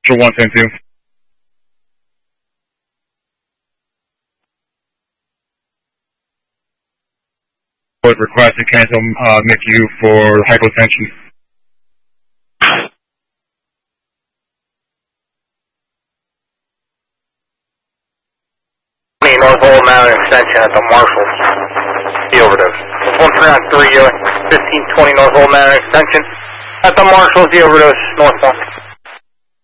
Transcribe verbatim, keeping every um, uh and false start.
one ten two. Would request to cancel uh, M I C U for hypotension. North Old Extension at the Marshalls. The overdose. one three on three, fifteen twenty North Old Extension at the Marshalls. The overdose, north one.